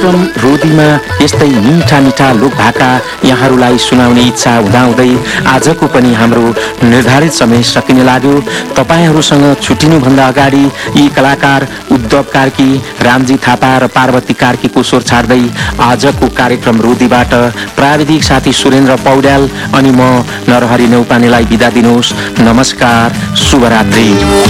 रोदीमा यस्तै मिठा मिठा लोकभाका यहाँहरूलाई सुनाउने इच्छा हुँदाहुँदै आजको पनि हाम्रो निर्धारित समय सकिन लाग्यो। तपाईहरूसँग छुट्टिनुभन्दा अगाडि यी कलाकार उद्धव कार्की, रामजी थापा र पार्वती कार्कीको स्वर छाड्दै आजको कार्यक्रम रोदीबाट प्राविधिक साथी सुरेन्द्र पौड्याल अनि म नरहरि नेउपानेलाई बिदा दिनुहोस्। नमस्कार, शुभरात्रि।